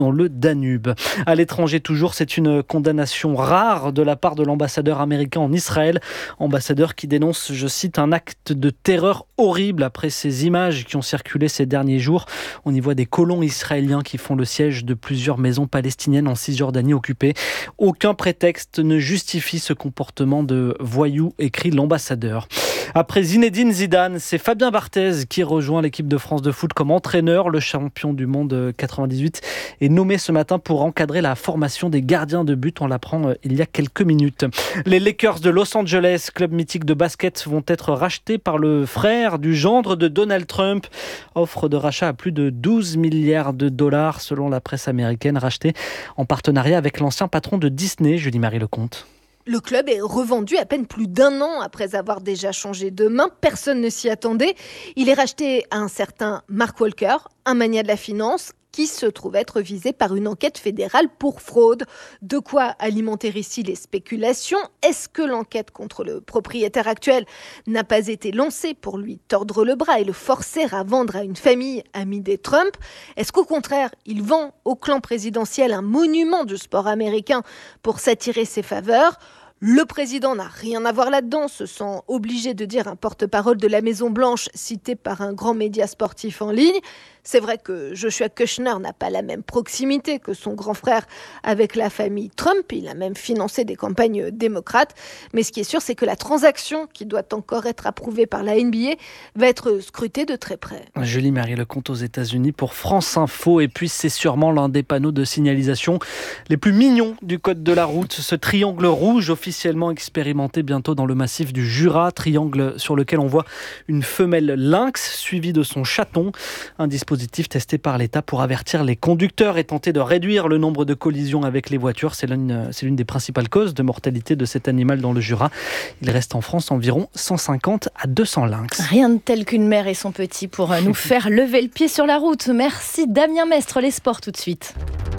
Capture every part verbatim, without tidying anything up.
dans le Danube. À l'étranger toujours, c'est une condamnation rare de la part de l'ambassadeur américain en Israël. Ambassadeur qui dénonce, je cite, un acte de terreur horrible après ces images qui ont circulé ces derniers jours. On y voit des colons israéliens qui font le siège de plusieurs maisons palestiniennes en Cisjordanie occupée. Aucun prétexte ne justifie ce comportement de voyou, écrit l'ambassadeur. Après Zinedine Zidane, c'est Fabien Barthez qui rejoint l'équipe de France de foot comme entraîneur. Le champion du monde quatre-vingt-dix-huit est nommé ce matin pour encadrer la formation des gardiens de but. On l'apprend il y a quelques minutes. Les Lakers de Los Angeles, club mythique de basket, vont être rachetés par le frère du gendre de Donald Trump. Offre de rachat à plus de douze milliards de dollars selon la presse américaine, racheté en partenariat avec l'ancien patron de Disney, Julie-Marie Lecomte. Le club est revendu à peine plus d'un an après avoir déjà changé de main. Personne ne s'y attendait. Il est racheté à un certain Mark Walker, un magnat de la finance, qui se trouve être visé par une enquête fédérale pour fraude. De quoi alimenter ici les spéculations. Est-ce que l'enquête contre le propriétaire actuel n'a pas été lancée pour lui tordre le bras et le forcer à vendre à une famille amie des Trump ? Est-ce qu'au contraire, il vend au clan présidentiel un monument du sport américain pour s'attirer ses faveurs ? Le président n'a rien à voir là-dedans, se sent obligé de dire un porte-parole de la Maison-Blanche cité par un grand média sportif en ligne. C'est vrai que Joshua Kushner n'a pas la même proximité que son grand frère avec la famille Trump. Il a même financé des campagnes démocrates. Mais ce qui est sûr, c'est que la transaction, qui doit encore être approuvée par la N B A, va être scrutée de très près. Julie-Marie Lecomte aux États-Unis pour France Info. Et puis, c'est sûrement l'un des panneaux de signalisation les plus mignons du code de la route. Ce triangle rouge officiellement expérimenté bientôt dans le massif du Jura. Triangle sur lequel on voit une femelle lynx suivie de son chaton. Un dispositif testé par l'État pour avertir les conducteurs et tenter de réduire le nombre de collisions avec les voitures. C'est l'une, c'est l'une des principales causes de mortalité de cet animal dans le Jura. Il reste en France environ cent cinquante à deux cents lynx. Rien de tel qu'une mère et son petit pour nous faire lever le pied sur la route. Merci Damien Mestre, les sports tout de suite.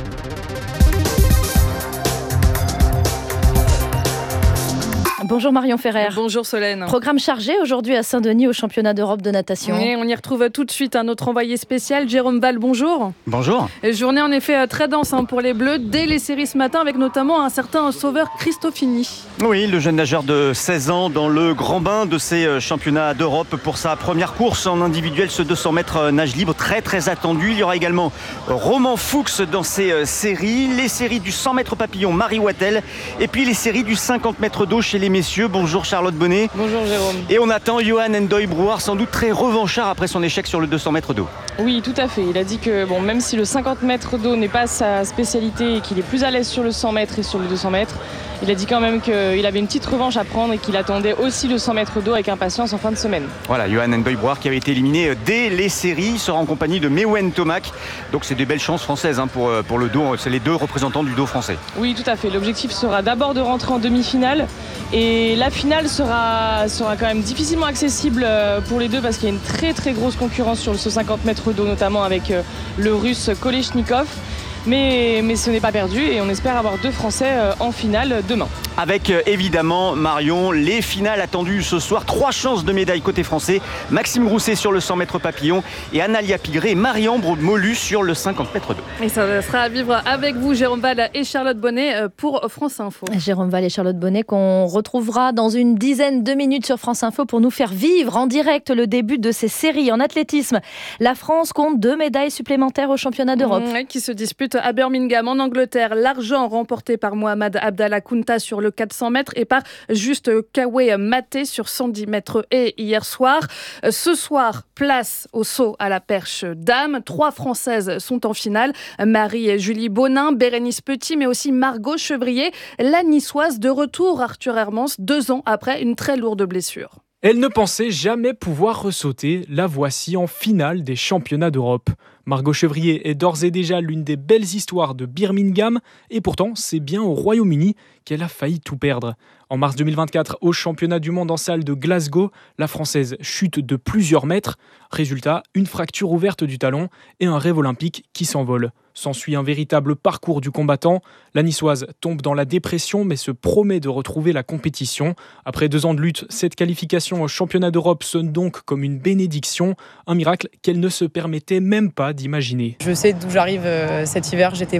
Bonjour Marion Ferrer. Bonjour Solène. Programme chargé aujourd'hui à Saint-Denis au championnat d'Europe de natation. Oui, on y retrouve tout de suite un autre envoyé spécial, Jérôme Val, bonjour. Bonjour. Journée en effet très dense hein, pour les Bleus dès les séries ce matin avec notamment un certain sauveur Cristofini. Oui, le jeune nageur de seize ans dans le grand bain de ces championnats d'Europe pour sa première course en individuel, ce deux cents mètres nage libre très très attendu. Il y aura également Romain Fuchs dans ces séries, les séries du cent mètres papillon Marie Wattel et puis les séries du cinquante mètres d'eau chez les messieurs. Bonjour Charlotte Bonnet. Bonjour Jérôme. Et on attend Johan Ndoye-Brouard, sans doute très revanchard après son échec sur le deux cents mètres d'eau. Oui, tout à fait. Il a dit que bon, même si le cinquante mètres d'eau n'est pas sa spécialité et qu'il est plus à l'aise sur le cent mètres et sur le deux cents mètres, il a dit quand même qu'il avait une petite revanche à prendre et qu'il attendait aussi le cent mètres d'eau avec impatience en fin de semaine. Voilà, Johan Ndoye-Brouard qui avait été éliminé dès les séries, sera en compagnie de Mewen Tomac. Donc c'est des belles chances françaises hein, pour, pour le dos. C'est les deux représentants du dos français. Oui, tout à fait. L'objectif sera d'abord de rentrer en demi-finale. Et la finale sera, sera quand même difficilement accessible pour les deux parce qu'il y a une très très grosse concurrence sur ce cinquante mètres d'eau, notamment avec le russe Kolesnikov. Mais, mais ce n'est pas perdu et on espère avoir deux Français en finale demain. Avec évidemment Marion, les finales attendues ce soir. Trois chances de médaille côté français. Maxime Grousset sur le cent mètres papillon et Analia Pigré et Marie-Ambre Molus sur le cinquante mètres d'eau. Et ça sera à vivre avec vous, Jérôme Val et Charlotte Bonnet pour France Info. Jérôme Val et Charlotte Bonnet qu'on retrouvera dans une dizaine de minutes sur France Info pour nous faire vivre en direct le début de ces séries en athlétisme. La France compte deux médailles supplémentaires au championnat d'Europe. Mmh, qui se disputent à Birmingham en Angleterre. L'argent remporté par Mohamed Abdallah Kounta sur le quatre cents mètres et par Juste Kawe Maté sur cent dix mètres et hier soir. Ce soir, place au saut à la perche dames. Trois Françaises sont en finale. Marie-Julie Bonin, Bérénice Petit, mais aussi Margot Chevrier, la niçoise de retour Arthur Hermance, deux ans après une très lourde blessure. Elle ne pensait jamais pouvoir ressauter, la voici en finale des championnats d'Europe. Margot Chevrier est d'ores et déjà l'une des belles histoires de Birmingham, et pourtant c'est bien au Royaume-Uni qu'elle a failli tout perdre. En mars deux mille vingt-quatre, au championnat du monde en salle de Glasgow, la Française chute de plusieurs mètres. Résultat, une fracture ouverte du talon et un rêve olympique qui s'envole. S'ensuit un véritable parcours du combattant. La niçoise tombe dans la dépression mais se promet de retrouver la compétition. Après deux ans de lutte, cette qualification au championnat d'Europe sonne donc comme une bénédiction, un miracle qu'elle ne se permettait même pas d'imaginer. Je sais d'où j'arrive euh, cet hiver, j'étais